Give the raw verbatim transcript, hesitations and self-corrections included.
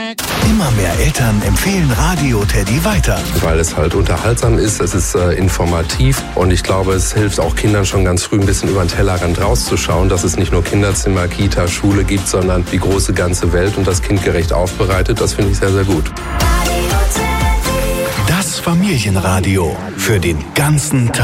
Immer mehr Eltern empfehlen Radio Teddy weiter. Weil es halt unterhaltsam ist, es ist äh, informativ und ich glaube, es hilft auch Kindern schon ganz früh ein bisschen über den Tellerrand rauszuschauen, dass es nicht nur Kinderzimmer, Kita, Schule gibt, sondern die große ganze Welt und das kindgerecht aufbereitet. Das finde ich sehr, sehr gut. Das Familienradio für den ganzen Tag.